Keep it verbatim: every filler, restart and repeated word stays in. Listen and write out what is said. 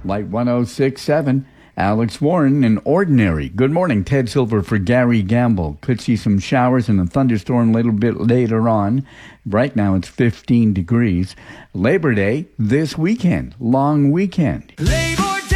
Light one oh six point seven. Alex Warren in Ordinary. Good morning. Ted Silver for Gary Gamble. Could see some showers and a thunderstorm a little bit later on. Right now it's fifteen degrees. Labor Day this weekend. Long weekend. Labor